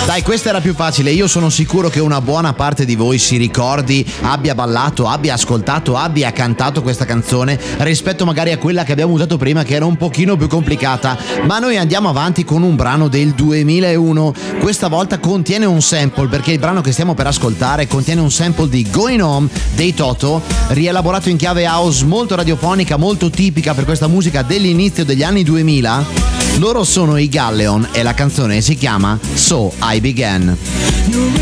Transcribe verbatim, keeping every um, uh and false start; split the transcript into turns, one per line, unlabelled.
Dai, questa era più facile. Io sono sicuro che una buona parte di voi si ricordi, abbia ballato, abbia ascoltato, abbia cantato questa canzone rispetto magari a quella che abbiamo usato prima, che era un pochino più complicata. Ma noi andiamo avanti con un brano del duemilauno. Questa volta contiene un sample, perché il brano che stiamo per ascoltare contiene un sample di Going Home dei Toto, rielaborato in chiave house molto radiofonica, molto tipica per questa musica dell'inizio degli anni duemila. Loro sono i Galleon e la canzone si chiama So I Began.